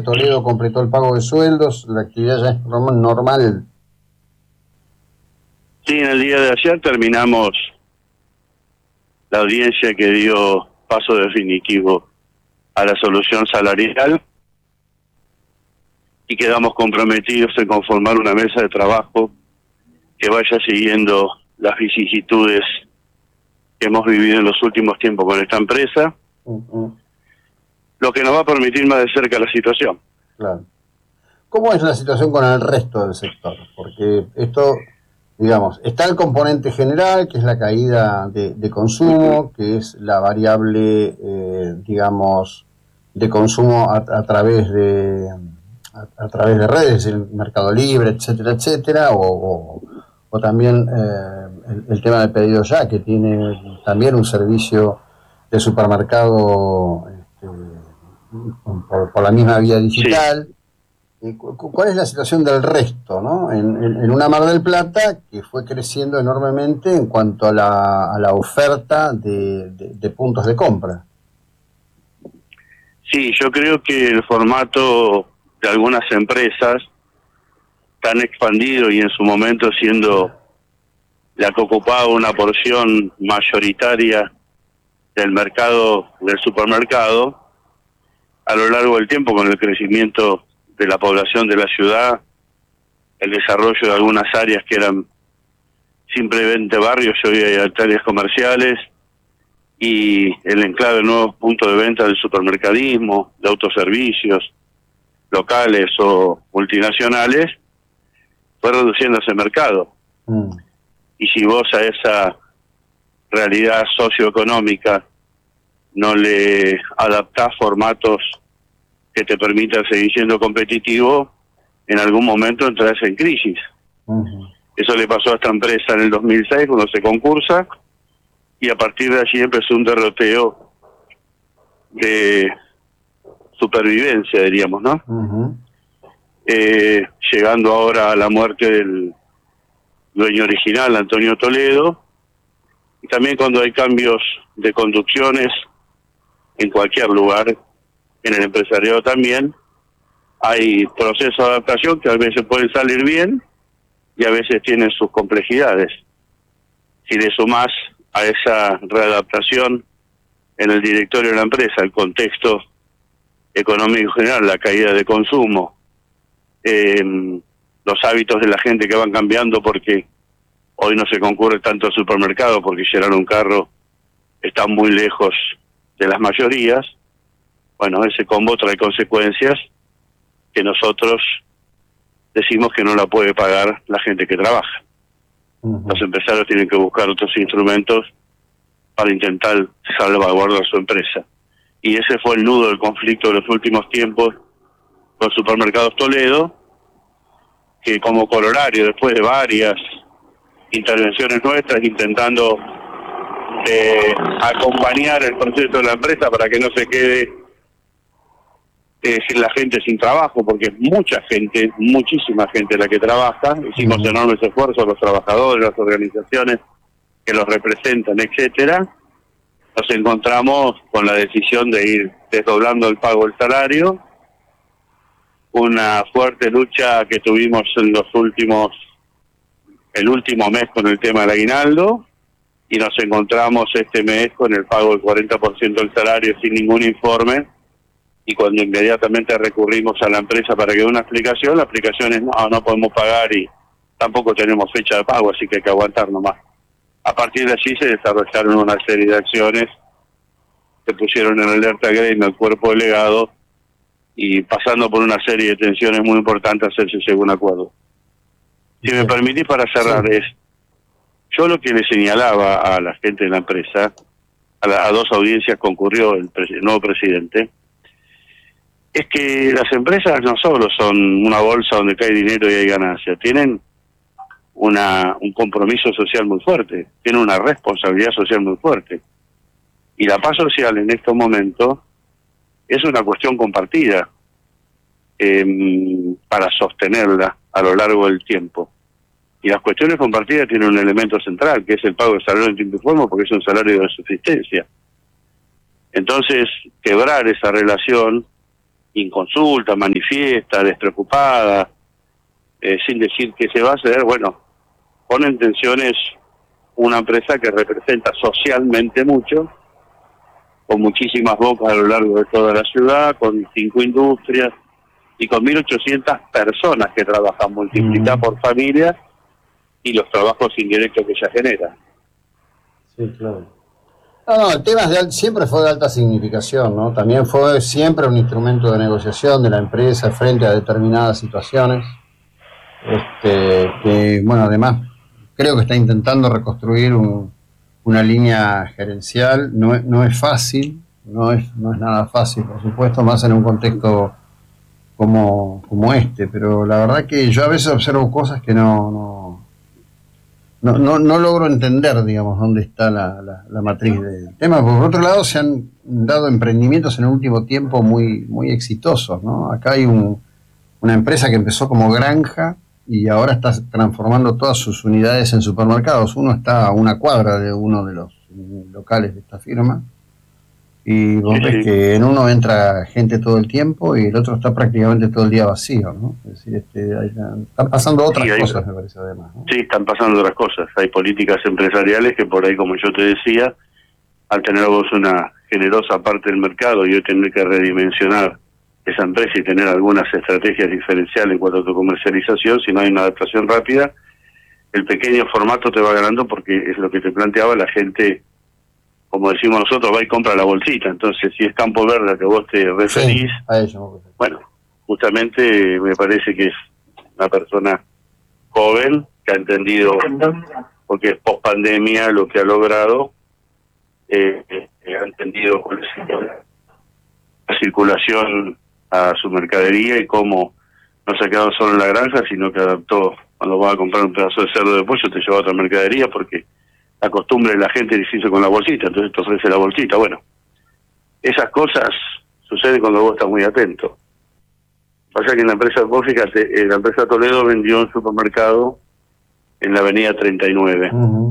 Toledo completó el pago de sueldos, la actividad ya es normal. Sí, en el día de ayer terminamos la audiencia que dio paso definitivo a la solución salarial y quedamos comprometidos en conformar una mesa de trabajo que vaya siguiendo las vicisitudes que hemos vivido en los últimos tiempos con esta empresa, lo que nos va a permitir más de cerca la situación. Claro. ¿Cómo es la situación con el resto del sector? Porque esto, digamos, está el componente general, que es la caída de consumo, que es la variable, digamos, de consumo a través de redes, el Mercado Libre, etcétera, etcétera, o también el tema del pedido ya, que tiene también un servicio de supermercado por la misma vía digital. Sí. ¿Cuál es la situación del resto, ¿no? En una Mar del Plata que fue creciendo enormemente en cuanto a la oferta de puntos de compra? Sí, yo creo que el formato de algunas empresas tan expandido y en su momento siendo la que ocupaba una porción mayoritaria del mercado del supermercado, a lo largo del tiempo con el crecimiento de la población de la ciudad, el desarrollo de algunas áreas que eran simplemente barrios, hoy hay áreas comerciales, y el enclave de nuevos puntos de venta del supermercadismo, de autoservicios, locales o multinacionales, fue reduciendo ese mercado. Y si vos a esa realidad socioeconómica no le adaptás formatos que te permitan seguir siendo competitivo, en algún momento entras en crisis. Eso le pasó a esta empresa en el 2006 cuando se concursa, y a partir de allí empezó un derroteo de supervivencia, diríamos, ¿no? Llegando ahora a la muerte del dueño original, Antonio Toledo, y también cuando hay cambios de conducciones en cualquier lugar, en el empresariado también, hay procesos de adaptación que a veces pueden salir bien y a veces tienen sus complejidades. Si le sumás a esa readaptación en el directorio de la empresa, el contexto económico general, la caída de consumo, los hábitos de la gente que van cambiando porque hoy no se concurre tanto al supermercado porque llenar un carro está muy lejos de las mayorías. Bueno, ese combo trae consecuencias que nosotros decimos que no la puede pagar la gente que trabaja. Los empresarios tienen que buscar otros instrumentos para intentar salvaguardar su empresa. Y ese fue el nudo del conflicto de los últimos tiempos con Supermercados Toledo, que como corolario, después de varias intervenciones nuestras, intentando acompañar el proceso de la empresa para que no se quede sin la gente sin trabajo, porque es mucha gente, muchísima gente la que trabaja. Hicimos enormes esfuerzos, los trabajadores, las organizaciones que los representan, etcétera. Nos encontramos con la decisión de ir desdoblando el pago del salario, una fuerte lucha que tuvimos en el último mes con el tema del aguinaldo, y nos encontramos este mes con el pago del 40% del salario sin ningún informe. Y cuando inmediatamente recurrimos a la empresa para que dé una explicación, la explicación es no podemos pagar y tampoco tenemos fecha de pago, así que hay que aguantar nomás. A partir de allí se desarrollaron una serie de acciones que pusieron en alerta gremio al cuerpo delegado y pasando por una serie de tensiones muy importantes hacerse según acuerdo. Si me permitís para cerrar, yo lo que le señalaba a la gente de la empresa, a dos audiencias concurrió el nuevo presidente, es que las empresas no solo son una bolsa donde cae dinero y hay ganancia, tienen un compromiso social muy fuerte, tienen una responsabilidad social muy fuerte. Y la paz social en estos momentos es una cuestión compartida para sostenerla a lo largo del tiempo. Y las cuestiones compartidas tienen un elemento central, que es el pago del salario en tiempo y forma, porque es un salario de subsistencia. Entonces, quebrar esa relación inconsulta, manifiesta, despreocupada, sin decir qué se va a hacer. Bueno, pone en tensiones una empresa que representa socialmente mucho, con muchísimas bocas a lo largo de toda la ciudad, con 5 industrias y con 1.800 personas que trabajan, multiplicadas por familia y los trabajos indirectos que ella genera. Sí, claro. No, el tema siempre fue de alta significación, ¿no? También fue siempre un instrumento de negociación de la empresa frente a determinadas situaciones. Que, bueno, además creo que está intentando reconstruir una línea gerencial. No es fácil, no es nada fácil, por supuesto, más en un contexto como este, pero la verdad que yo a veces observo cosas que no logro entender, digamos, dónde está la matriz del tema. Por otro lado, se han dado emprendimientos en el último tiempo muy exitosos, ¿no? Acá hay una empresa que empezó como granja y ahora está transformando todas sus unidades en supermercados. Uno está a una cuadra de uno de los locales de esta firma y vos ves que en uno entra gente todo el tiempo y el otro está prácticamente todo el día vacío, ¿no? Es decir, están pasando otras cosas, me parece, además, ¿no? Sí, están pasando otras cosas. Hay políticas empresariales que por ahí, como yo te decía, al tener vos una generosa parte del mercado y hoy tener que redimensionar esa empresa y tener algunas estrategias diferenciales en cuanto a tu comercialización, si no hay una adaptación rápida, el pequeño formato te va ganando, porque es lo que te planteaba, la gente, como decimos nosotros, va y compra la bolsita. Entonces, si es Campo Verde a que vos te referís, sí, a ello. Bueno, justamente me parece que es una persona joven que ha entendido, porque es post pandemia lo que ha logrado, ha entendido cuál es la circulación a su mercadería y cómo no se ha quedado solo en la granja, sino que adaptó. Cuando vas a comprar un pedazo de cerdo de pollo, te lleva a otra mercadería, porque la costumbre de la gente es irse con la bolsita, entonces te ofrece la bolsita. Bueno, esas cosas suceden cuando vos estás muy atento. Pasa que en la empresa, vos fíjate, la empresa Toledo vendió un supermercado en la avenida 39,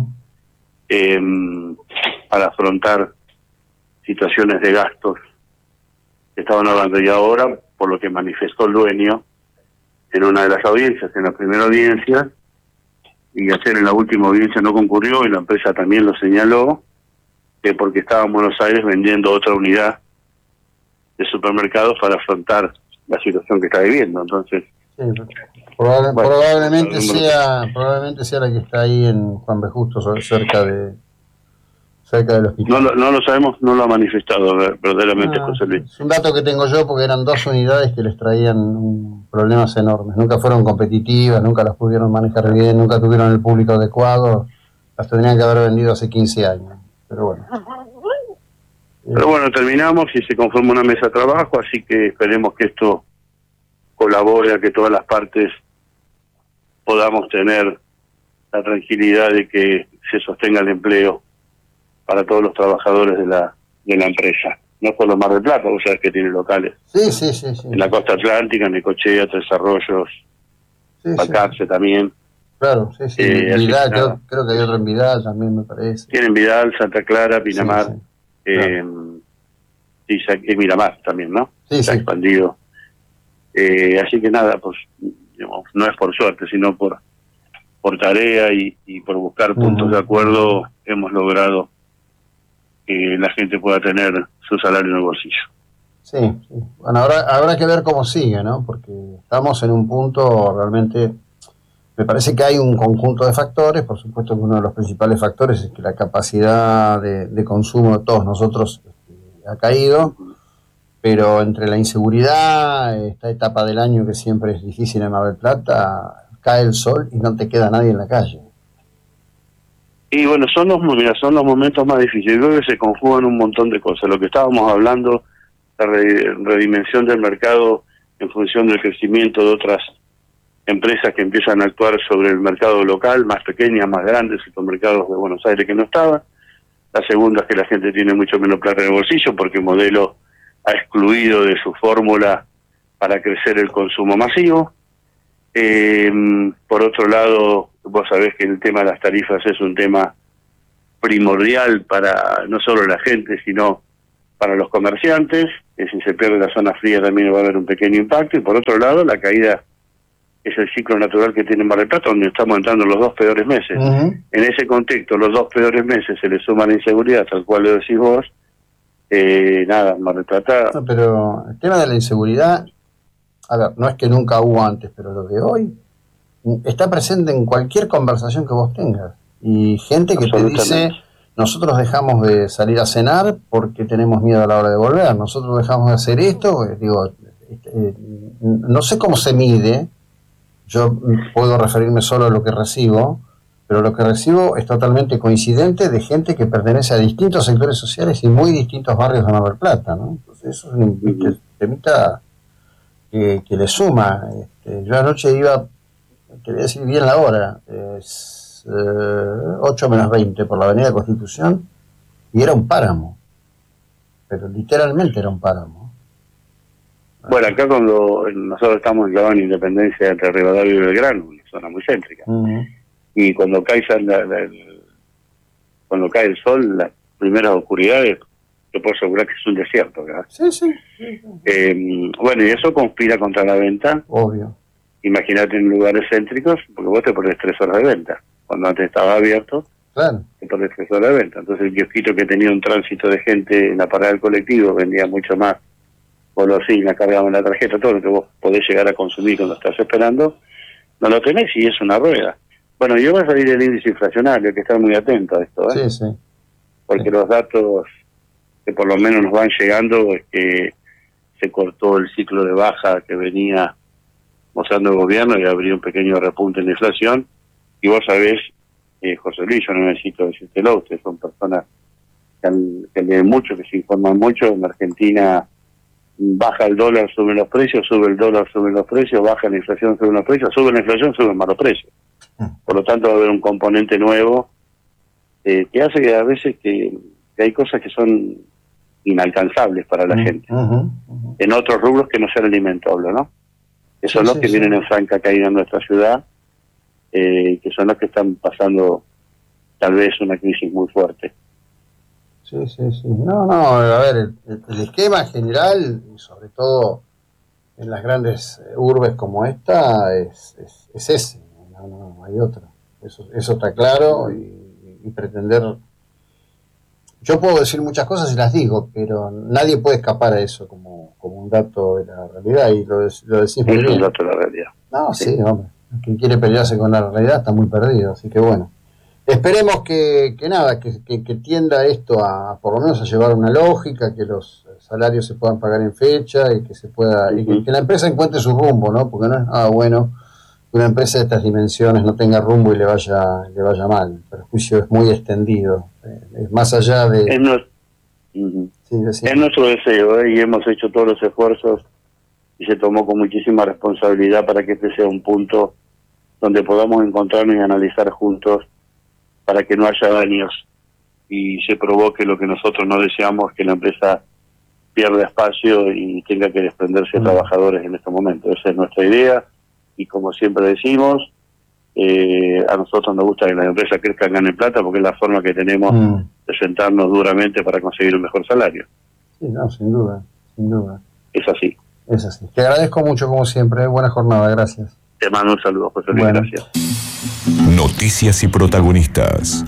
para afrontar situaciones de gastos que estaban hablando, y ahora, por lo que manifestó el dueño en una de las audiencias, en la primera audiencia, y ayer en la última audiencia no concurrió, y la empresa también lo señaló, porque estaba en Buenos Aires vendiendo otra unidad de supermercados para afrontar la situación que está viviendo. Entonces, sí, probablemente sea la que está ahí en Juan B. Justo, cerca del hospital. No lo sabemos, no lo ha manifestado verdaderamente José Luis. Es un dato que tengo yo, porque eran 2 unidades que les traían problemas enormes. Nunca fueron competitivas, nunca las pudieron manejar bien, nunca tuvieron el público adecuado. Las tendrían que haber vendido hace 15 años. Pero bueno, terminamos y se conforma una mesa de trabajo, así que esperemos que esto colabore a que todas las partes podamos tener la tranquilidad de que se sostenga el empleo para todos los trabajadores de la empresa. No solo Mar del Plata, vos sabés que tiene locales. Sí. En la costa atlántica, en Necochea, Tres Arroyos, Balcarce también. Claro, sí. Vidal, creo que hay otro en Vidal también, me parece. Tienen Vidal, Santa Clara, Pinamar, y Miramar también, ¿no? Sí, Está expandido. Así que nada, pues digamos, no es por suerte, sino por tarea y por buscar puntos de acuerdo, hemos logrado que la gente pueda tener su salario en el bolsillo. Sí. Bueno, habrá que ver cómo sigue, ¿no? Porque estamos en un punto realmente. Me parece que hay un conjunto de factores. Por supuesto que uno de los principales factores es que la capacidad de consumo de todos nosotros ha caído, pero entre la inseguridad, esta etapa del año que siempre es difícil en Mar del Plata, cae el sol y no te queda nadie en la calle. Y bueno, son los momentos más difíciles. Creo que se conjugan un montón de cosas. Lo que estábamos hablando, la redimensión del mercado en función del crecimiento de otras empresas que empiezan a actuar sobre el mercado local, más pequeñas, más grandes, supermercados de Buenos Aires que no estaban. La segunda es que la gente tiene mucho menos plata en el bolsillo, porque el modelo ha excluido de su fórmula para crecer el consumo masivo. Por otro lado, vos sabés que el tema de las tarifas es un tema primordial para no solo la gente, sino para los comerciantes. Si se pierde la zona fría también va a haber un pequeño impacto. Y por otro lado, la caída es el ciclo natural que tiene Mar del Plata, donde estamos entrando los 2 peores meses. Uh-huh. En ese contexto, los 2 peores meses se le suma la inseguridad, tal cual lo decís vos. Nada, Mar del Plata... No, pero el tema de la inseguridad, a ver, no es que nunca hubo antes, pero lo de hoy está presente en cualquier conversación que vos tengas. Y gente que te dice, nosotros dejamos de salir a cenar porque tenemos miedo a la hora de volver, nosotros dejamos de hacer esto, digo, no sé cómo se mide, yo puedo referirme solo a lo que recibo, pero lo que recibo es totalmente coincidente de gente que pertenece a distintos sectores sociales y muy distintos barrios de Mar del Plata, ¿no? Entonces eso es un temita que le suma. Yo anoche iba, te voy a decir bien la hora, es 8 menos 20 por la avenida Constitución, y era un páramo, pero literalmente era un páramo. Bueno, acá cuando nosotros estamos enclavados en Independencia entre Rivadavia y Belgrano, una zona muy céntrica, y cuando cae el sol, las primeras oscuridades, yo puedo asegurar que es un desierto, ¿verdad? Sí. Bueno, y eso conspira contra la venta. Obvio. Imagínate en lugares céntricos, porque vos te pones 3 horas de venta. Cuando antes estaba abierto, claro, te pones 3 horas de venta. Entonces el kiosquito que tenía un tránsito de gente en la parada del colectivo vendía mucho más golosinas, cargaban la tarjeta, todo lo que vos podés llegar a consumir cuando estás esperando, no lo tenés y es una rueda. Bueno, yo voy a salir el índice inflacionario, hay que estar muy atento a esto, ¿eh? Sí. Porque los datos que por lo menos nos van llegando es que se cortó el ciclo de baja que venía mostrando el gobierno y habría un pequeño repunte en la inflación. Y vos sabés, José Luis, yo no necesito decírtelo, ustedes son personas que leen mucho, que se informan mucho. En Argentina baja el dólar, suben los precios, sube el dólar, suben los precios, baja la inflación, suben los precios, sube la inflación, suben más los precios. Por lo tanto va a haber un componente nuevo que hace que a veces que hay cosas que son inalcanzables para la gente. En otros rubros que no sean alimento, hablo, ¿no? Que son los que vienen en franca caída en nuestra ciudad, que son los que están pasando tal vez una crisis muy fuerte. Sí. No, a ver, el esquema general, y sobre todo en las grandes urbes como esta, es ese, no hay otro. Eso está claro, y pretender... Yo puedo decir muchas cosas y las digo, pero nadie puede escapar a eso como un dato de la realidad, y lo decís muy bien. Es un dato de la realidad. No, sí, hombre. Quien quiere pelearse con la realidad está muy perdido, así que bueno. Esperemos que tienda esto a, por lo menos, a llevar una lógica, que los salarios se puedan pagar en fecha y que se pueda, y que la empresa encuentre su rumbo, ¿no? Porque no es nada bueno que una empresa de estas dimensiones no tenga rumbo y le vaya mal. El perjuicio es muy extendido. Es más allá de... Es nuestro deseo, y hemos hecho todos los esfuerzos y se tomó con muchísima responsabilidad para que este sea un punto donde podamos encontrarnos y analizar juntos para que no haya daños y se provoque lo que nosotros no deseamos, que la empresa pierda espacio y tenga que desprenderse de trabajadores en este momento. Esa es nuestra idea, y como siempre decimos, a nosotros nos gusta que las empresas crezcan, ganen plata, porque es la forma que tenemos de sentarnos duramente para conseguir un mejor salario. Sí, no, sin duda. Es así. Te agradezco mucho, como siempre. Buena jornada, gracias. Te mando un saludo, José Luis, bueno. Gracias. Noticias y protagonistas.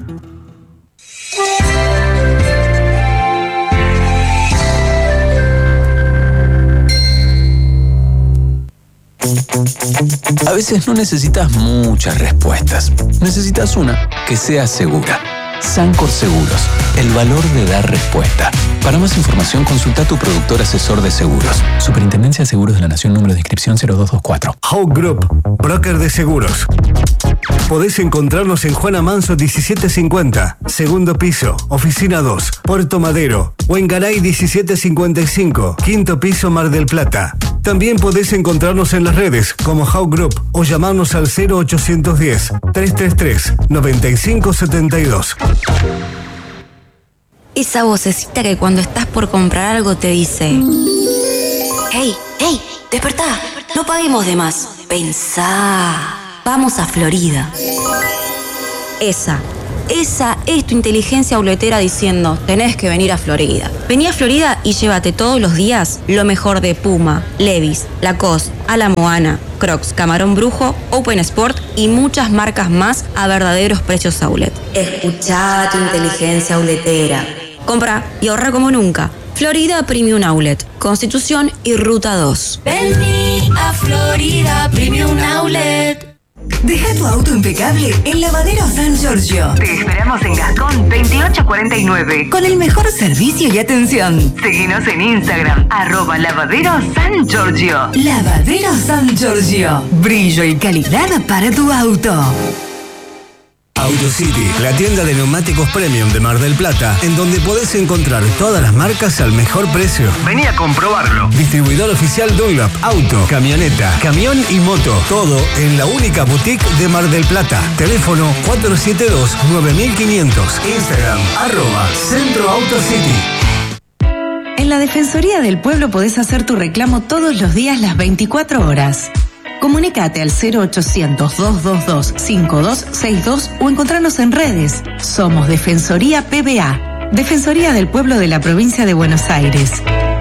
A veces no necesitas muchas respuestas. Necesitas una que sea segura. Sancor Seguros, el valor de dar respuesta. Para más información, consulta a tu productor asesor de seguros. Superintendencia de Seguros de la Nación, número de inscripción 0224. Hawk Group, broker de seguros. Podés encontrarnos en Juana Manso 1750, segundo piso, oficina 2, Puerto Madero, o en Garay 1755, quinto piso, Mar del Plata. También podés encontrarnos en las redes como Hawk Group o llamarnos al 0810-333-9572. Esa vocecita que cuando estás por comprar algo te dice: ¡Hey, despertá! No paguemos de más. Pensá. Vamos a Florida. Esa. Esa es tu inteligencia auletera diciendo, tenés que venir a Florida. Vení a Florida y llévate todos los días lo mejor de Puma, Levi's, Lacoste, A la Moana, Crocs, Camarón Brujo, Open Sport y muchas marcas más a verdaderos precios outlet. Escuchá tu inteligencia auletera. Compra y ahorra como nunca. Florida Premium Outlet, Constitución y Ruta 2. Vení a Florida Premium Outlet. Deja tu auto impecable en Lavadero San Giorgio. Te esperamos en Gascón 2849 con el mejor servicio y atención. Seguinos en Instagram @Lavadero San Giorgio. Lavadero San Giorgio. Brillo y calidad para tu auto. AutoCity, la tienda de neumáticos premium de Mar del Plata, en donde podés encontrar todas las marcas al mejor precio. Vení a comprobarlo. Distribuidor oficial Dunlop, auto, camioneta, camión y moto. Todo en la única boutique de Mar del Plata. Teléfono 472-9500. Instagram @Centro AutoCity. En la Defensoría del Pueblo podés hacer tu reclamo todos los días, las 24 horas. Comunicate al 0800-222-5262 o encontrarnos en redes. Somos Defensoría PBA, Defensoría del Pueblo de la Provincia de Buenos Aires.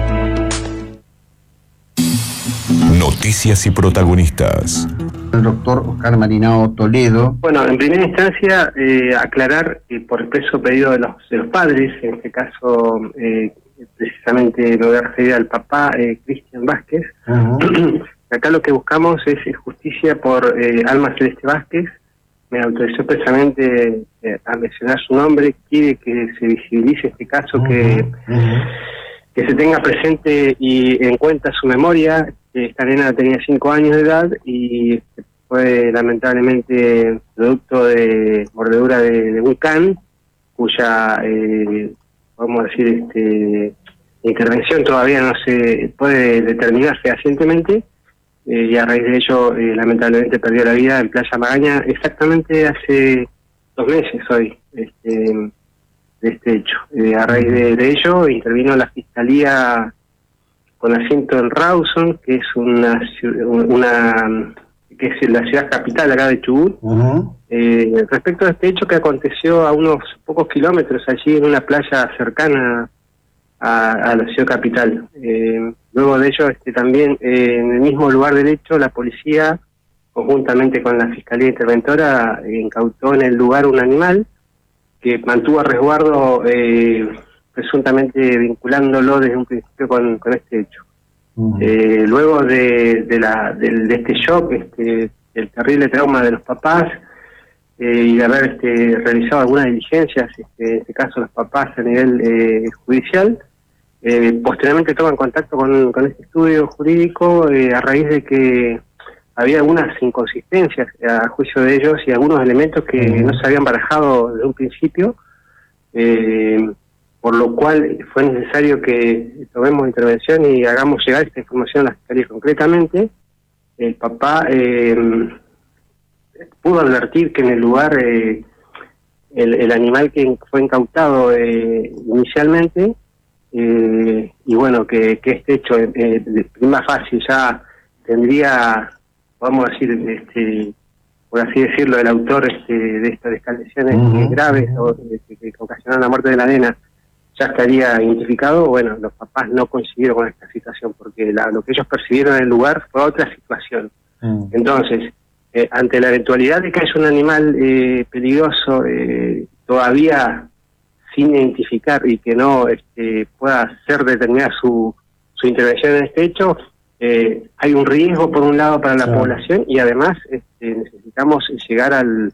Noticias y protagonistas. El doctor Oscar Marinao Toledo. Bueno, en primera instancia, aclarar que por expreso pedido de los padres, en este caso precisamente me voy a referir al papá Cristian Vázquez. Acá lo que buscamos es justicia por Alma Celeste Vázquez. Me autorizó expresamente a mencionar su nombre, quiere que se visibilice este caso, que se tenga presente y en cuenta su memoria. Esta nena tenía 5 años de edad y fue lamentablemente producto de mordedura de un can, cuya, vamos a decir, intervención todavía no se puede determinar fehacientemente. Y a raíz de ello, lamentablemente perdió la vida en Playa Magaña, exactamente hace 2 meses hoy, de este hecho. A raíz de ello, intervino la Fiscalía con asiento en Rawson, que es que es la ciudad capital acá de Chubut. Respecto a este hecho que aconteció a unos pocos kilómetros allí en una playa cercana a la ciudad capital. Luego de ello, también en el mismo lugar del hecho, la policía, conjuntamente con la Fiscalía Interventora, incautó en el lugar un animal que mantuvo a resguardo, presuntamente vinculándolo desde un principio con este hecho. Luego de este shock, el terrible trauma de los papás, y de haber realizado algunas diligencias, en este caso los papás a nivel judicial, posteriormente toman contacto con este estudio jurídico a raíz de que había algunas inconsistencias a juicio de ellos y algunos elementos que no se habían barajado desde un principio, por lo cual fue necesario que tomemos intervención y hagamos llegar esta información a la Fiscalía. Concretamente, el papá pudo advertir que en el lugar el animal que fue incautado inicialmente, y bueno, que este hecho de prima facie ya tendría, vamos a decir, por así decirlo, el autor de estas lesiones graves o que ocasionaron la muerte de la nena, ya estaría identificado. Bueno, los papás no coincidieron con esta situación porque lo que ellos percibieron en el lugar fue otra situación. Entonces, ante la eventualidad de que haya un animal peligroso todavía sin identificar y que no pueda ser determinada su intervención en este hecho, hay un riesgo por un lado para la población y además necesitamos llegar al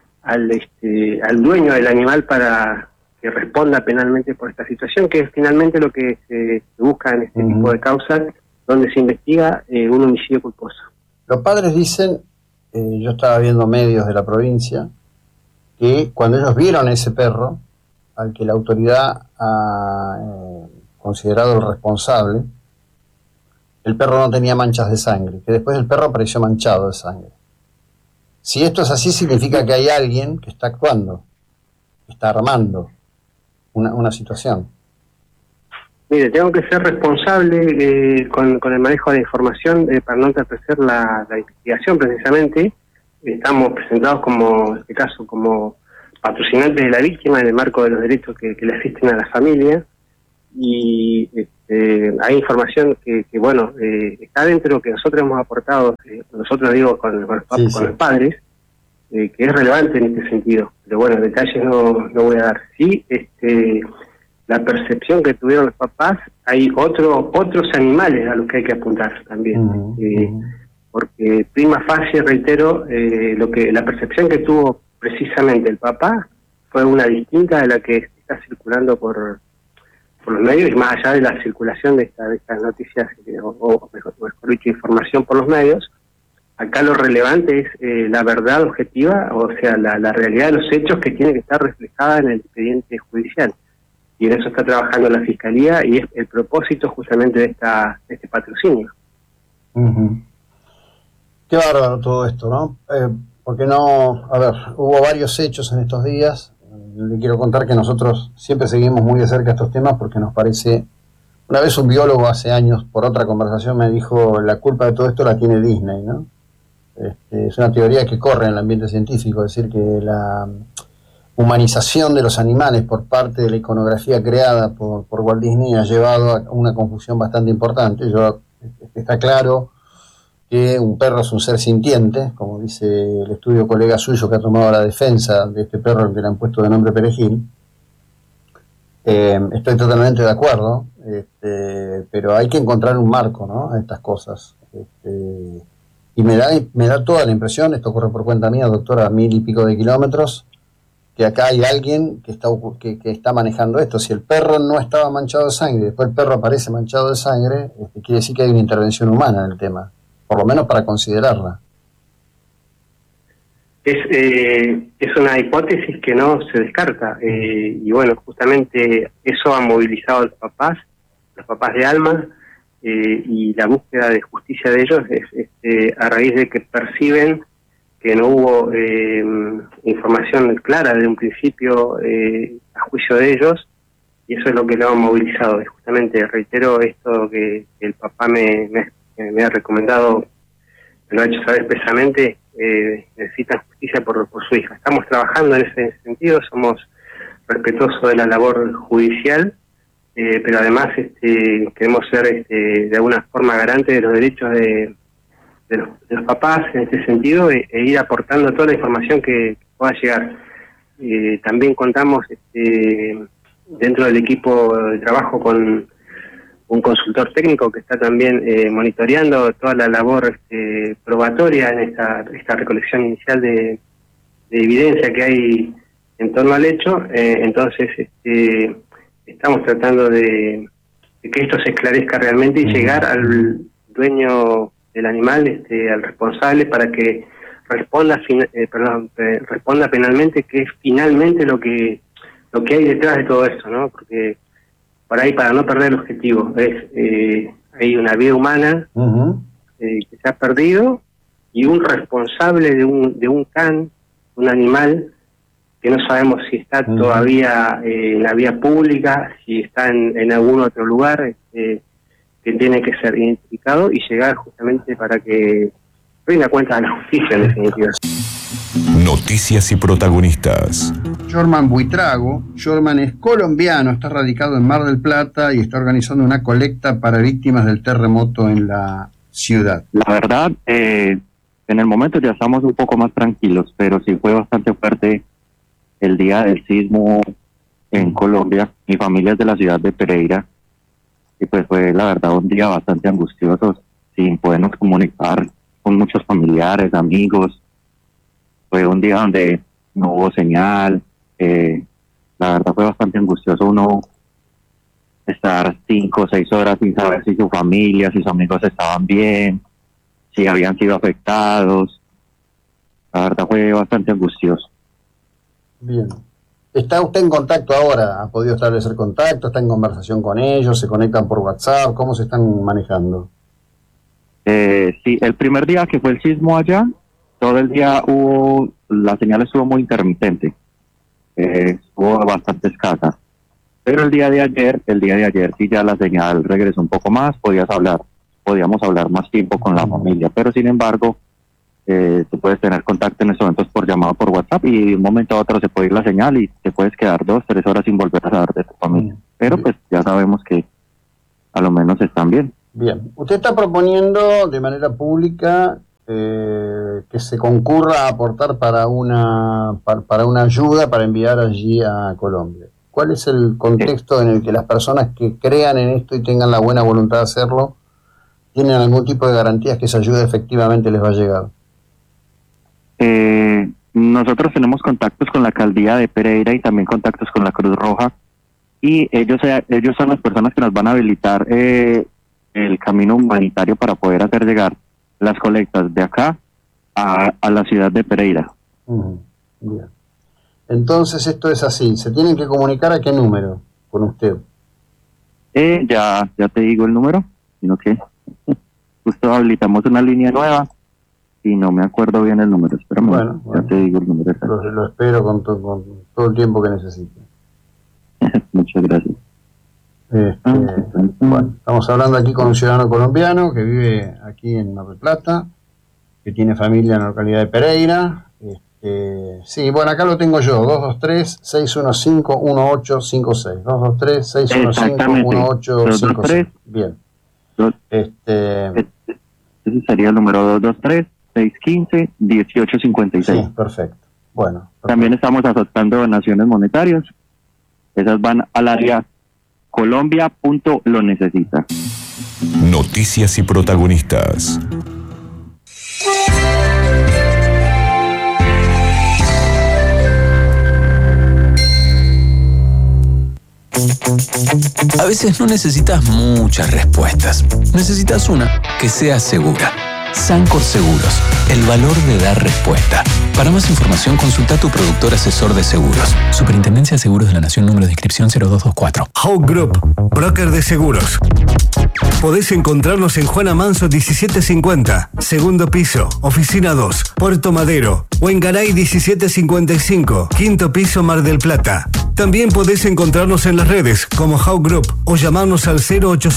dueño del animal para que responda penalmente por esta situación, que es finalmente lo que se busca en este tipo de causas, donde se investiga un homicidio culposo. Los padres dicen, yo estaba viendo medios de la provincia, que cuando ellos vieron a ese perro, al que la autoridad ha considerado el responsable, el perro no tenía manchas de sangre, que después el perro apareció manchado de sangre. Si esto es así, significa que hay alguien que está actuando, que está armando una situación. Mire, tengo que ser responsable con el manejo de la información para no entorpecer la investigación precisamente. Estamos presentados como, en este caso, como patrocinantes de la víctima en el marco de los derechos que le asisten a la familia, y hay información que está dentro de lo que nosotros hemos aportado, nosotros digo con los padres, que es relevante en este sentido, pero bueno, detalles no voy a dar. Sí, la percepción que tuvieron los papás, hay otros animales a los que hay que apuntar también, porque prima facie, reitero, la percepción que tuvo precisamente el papá fue una distinta de la que está circulando por los medios, y más allá de la circulación de estas noticias, o mejor dicho, información por los medios. Acá lo relevante es la verdad objetiva, o sea, la realidad de los hechos que tiene que estar reflejada en el expediente judicial. Y en eso está trabajando la Fiscalía, y es el propósito justamente de este patrocinio. Qué bárbaro todo esto, ¿no? Porque hubo varios hechos en estos días. Le quiero contar que nosotros siempre seguimos muy de cerca estos temas porque nos parece... Una vez un biólogo hace años, por otra conversación, me dijo, la culpa de todo esto la tiene Disney, ¿no? Es una teoría que corre en el ambiente científico, es decir, que la humanización de los animales por parte de la iconografía creada por Walt Disney ha llevado a una confusión bastante importante. Está claro que un perro es un ser sintiente, como dice el estudio colega suyo que ha tomado la defensa de este perro al que le han puesto de nombre Perejil. Estoy totalmente de acuerdo, pero hay que encontrar un marco, ¿no?, a estas cosas. Y me da toda la impresión, esto corre por cuenta mía, doctora, a 1000 y pico de kilómetros, que acá hay alguien que está manejando esto. Si el perro no estaba manchado de sangre, después el perro aparece manchado de sangre, quiere decir que hay una intervención humana en el tema, por lo menos para considerarla. Es una hipótesis que no se descarta, y bueno, justamente eso ha movilizado a los papás de Alma, y la búsqueda de justicia de ellos es a raíz de que perciben que no hubo información clara desde un principio a juicio de ellos, y eso es lo que lo ha movilizado. Y justamente reitero esto que el papá me ha recomendado, me lo ha hecho saber expresamente, necesitan justicia por su hija. Estamos trabajando en ese sentido, somos respetuosos de la labor judicial, pero además queremos ser de alguna forma garantes de los derechos de los papás en este sentido, e ir aportando toda la información que pueda llegar. También contamos dentro del equipo de trabajo con un consultor técnico que está también monitoreando toda la labor probatoria en esta recolección inicial de evidencia que hay en torno al hecho. Entonces estamos tratando de que esto se esclarezca realmente y llegar al dueño del animal, al responsable, para que responda penalmente, que es finalmente lo que hay detrás de todo esto, ¿no? Porque por ahí, para no perder el objetivo, hay una vida humana que se ha perdido, y un responsable de un can, un animal que no sabemos si está todavía en la vía pública, si está en algún otro lugar, que tiene que ser identificado y llegar justamente para que rinda cuenta a la justicia, en definitiva. Noticias y protagonistas. Jorman Buitrago. Jorman es colombiano, está radicado en Mar del Plata y está organizando una colecta para víctimas del terremoto en la ciudad. La verdad, en el momento ya estamos un poco más tranquilos, pero sí fue bastante fuerte el día del sismo en Colombia. Mi familia es de la ciudad de Pereira, y pues fue la verdad un día bastante angustioso, sin podernos comunicar con muchos familiares, amigos. Fue un día donde no hubo señal. La verdad fue bastante angustioso uno estar 5 o 6 horas sin saber si su familia, si sus amigos estaban bien, si habían sido afectados. La verdad fue bastante angustioso. Bien. ¿Está usted en contacto ahora? ¿Ha podido establecer contacto? ¿Está en conversación con ellos? ¿Se conectan por WhatsApp? ¿Cómo se están manejando? Sí, el primer día que fue el sismo allá, todo el día la señal estuvo muy intermitente, estuvo bastante escasa. Pero el día de ayer sí ya la señal regresó un poco más, podíamos hablar más tiempo con la familia, pero sin embargo, tú puedes tener contacto en estos momentos por llamado por WhatsApp y de un momento a otro se puede ir la señal y te puedes quedar 2-3 horas sin volver a saber de tu familia. Pero pues ya sabemos que a lo menos están bien. Bien. Usted está proponiendo de manera pública que se concurra a aportar para una ayuda para enviar allí a Colombia. ¿Cuál es el contexto en el que las personas que crean en esto y tengan la buena voluntad de hacerlo tienen algún tipo de garantías que esa ayuda efectivamente les va a llegar? Nosotros tenemos contactos con la alcaldía de Pereira y también contactos con la Cruz Roja y ellos son las personas que nos van a habilitar el camino humanitario para poder hacer llegar las colectas de acá a la ciudad de Pereira. Bien. Entonces esto es así, ¿se tienen que comunicar a qué número con usted? Ya te digo el número, sino que justo habilitamos una línea nueva y no me acuerdo bien el número. Espérame, bueno, ya te digo el número. Lo espero con todo el tiempo que necesite. Muchas gracias. Bueno, estamos hablando aquí con un ciudadano colombiano que vive aquí en Mar del Plata, que tiene familia en la localidad de Pereira. Sí, bueno, acá lo tengo yo, 223-615-1856. 223-615-1856. Bien. Ese sería el número 223-615-1856. Sí, perfecto. Bueno. Perfecto. También estamos aceptando donaciones monetarias. Esas van al área Colombia.lo-necesita. Noticias y protagonistas. A veces no necesitas muchas respuestas. Necesitas una que sea segura. Sancor Seguros, el valor de dar respuesta. Para más información, consulta a tu productor asesor de seguros. Superintendencia de Seguros de la Nación, número de inscripción 0224. Hawk Group, broker de seguros. Podés encontrarnos en Juana Manso 1750, segundo piso, oficina 2, Puerto Madero, o en Garay 1755, quinto piso, Mar del Plata. También podés encontrarnos en las redes como Hawk Group o llamarnos al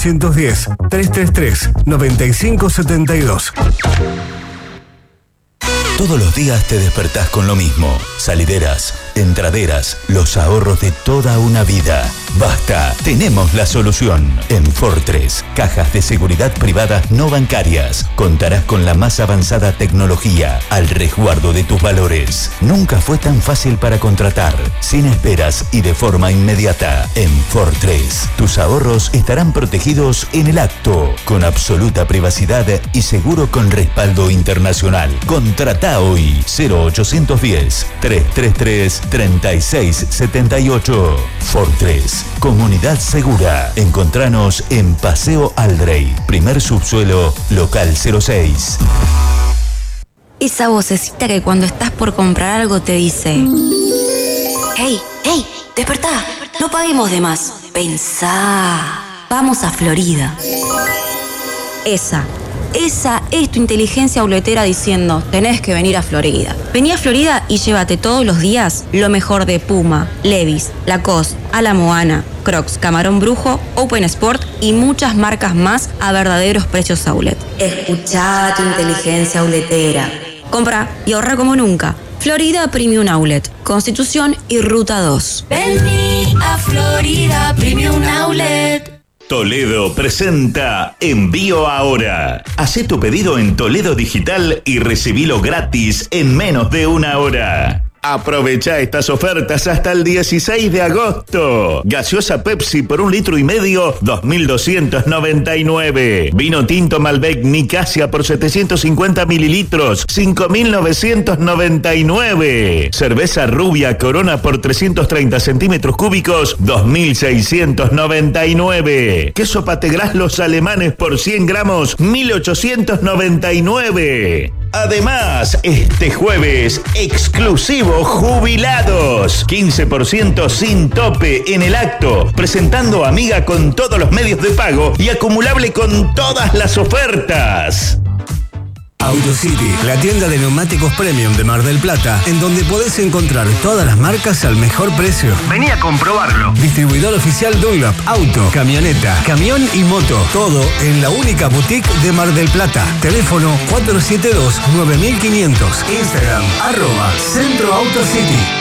0810-333-9572. Todos los días te despertás con lo mismo. Salideras, entraderas, los ahorros de toda una vida. Basta, tenemos la solución. En Fortress, cajas de seguridad privadas no bancarias. Contarás con la más avanzada tecnología al resguardo de tus valores. Nunca fue tan fácil para contratar, sin esperas y de forma inmediata. En Fortress, tus ahorros estarán protegidos en el acto, con absoluta privacidad y seguro con respaldo internacional. Contrata hoy 0810-333-3678. Fortress, comunidad segura. Encontranos en Paseo Aldrey, primer subsuelo, local 06. Esa vocecita que cuando estás por comprar algo te dice: ¡Hey, hey, despertá! No paguemos de más. Pensá. Vamos a Florida. Esa es tu inteligencia auletera diciendo: tenés que venir a Florida. Vení a Florida y llévate todos los días lo mejor de Puma, Levi's, Lacoste, A la Moana, Crocs, Camarón Brujo, Open Sport y muchas marcas más a verdaderos precios outlet. Escuchá tu inteligencia auletera. Compra y ahorra como nunca. Florida Premium Outlet, Constitución y Ruta 2. Vení a Florida Premium Outlet. Toledo presenta Envío Ahora. Hacé tu pedido en Toledo Digital y recibilo gratis en menos de una hora. Aprovecha estas ofertas hasta el 16 de agosto. Gaseosa Pepsi por 1,5 litros, 2.299. Vino tinto Malbec Nicasia por 750 mililitros, 5.999. Cerveza rubia Corona por 330 centímetros cúbicos, 2.699. Queso Pategras Los Alemanes por 100 gramos, 1.899. Además, este jueves, exclusivo jubilados. 15% sin tope en el acto. Presentando Amiga con todos los medios de pago y acumulable con todas las ofertas. AutoCity, la tienda de neumáticos premium de Mar del Plata, en donde podés encontrar todas las marcas al mejor precio. Vení a comprobarlo. Distribuidor oficial Dunlop, auto, camioneta, camión y moto. Todo en la única boutique de Mar del Plata. Teléfono 472-9500. Instagram, @CentroAutoCity.